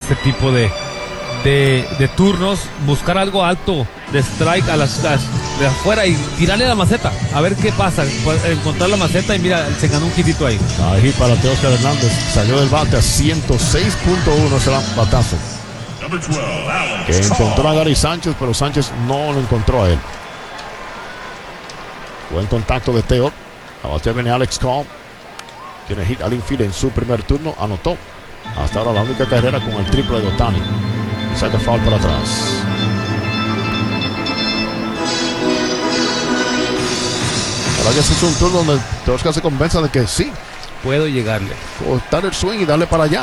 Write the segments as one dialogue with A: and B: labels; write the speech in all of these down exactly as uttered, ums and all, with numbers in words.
A: este tipo de, de, de turnos, buscar algo alto de strike a las, las de afuera y tirarle la maceta, a ver qué pasa, encontrar la maceta y mira, se ganó un hitito ahí.
B: Ahí para Teóscar Hernández, salió del bate a ciento seis punto uno, será batazo. Que encontró a Gary Sánchez, pero Sánchez no lo encontró a él. Buen contacto de Teo. A batear viene Alex Cobb. Tiene hit al infield en su primer turno, anotó. Hasta ahora la única carrera con el triple de Ohtani. Saca foul para atrás. Ahora que ese es un turno donde Teóscar se convenza de que sí,
A: puedo llegarle,
B: cortar el swing y darle para allá.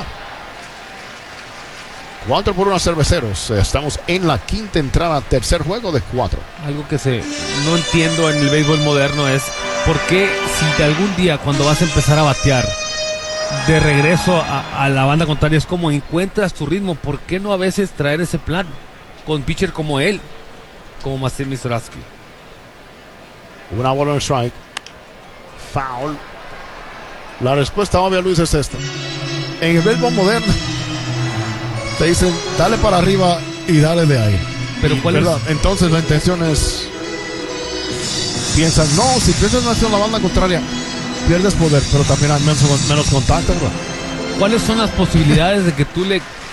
B: Cuatro por una, Cerveceros. Estamos en la quinta entrada, tercer juego de cuatro.
A: Algo que se no entiendo en el béisbol moderno es por qué, si de algún día cuando vas a empezar a batear de regreso a, a la banda contraria es como encuentras tu ritmo, ¿por qué no a veces traer ese plan con pitcher como él, como Marcell Mizrachi?
B: Una bola en strike. Foul. La respuesta obvia, Luis, es esta. En el béisbol moderno te dicen, dale para arriba y dale de ahí.
A: Pero ¿cuál
B: ¿verdad?
A: es?
B: Entonces la intención es, piensan, no, si piensas más en la banda contraria, pierdes poder, pero también hay menos, menos contacto, ¿verdad?
A: ¿Cuáles son las posibilidades de que tú le